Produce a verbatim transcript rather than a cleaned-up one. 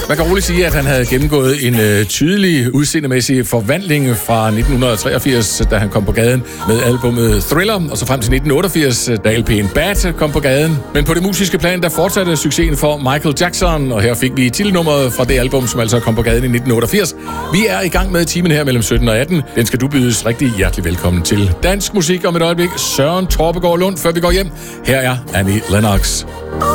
Man kan roligt sige, at han havde gennemgået en øh, tydelig udseendemæssig forvandling fra nitten treogfirs, da han kom på gaden med albumet Thriller, og så frem til nitten otteogfirs, da L P'en Bad kom på gaden. Men på det musiske plan, der fortsatte succesen for Michael Jackson, og her fik vi titelnummeret fra det album, som altså kom på gaden i nitten otteogfirs. Vi er i gang med timen her mellem sytten og atten. Den skal du bydes rigtig hjertelig velkommen til. Dansk musik om et øjeblik. Søren Torpegaard Lund, før vi går hjem. Her er Annie Lennox.